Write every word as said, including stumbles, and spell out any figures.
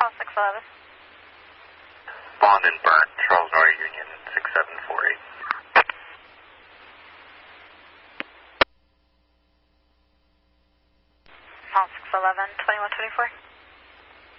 Paul six eleven. Bond and Burnt, Charles Norrie Union six seven four eight. Paul six eleven, twenty-one twenty-four.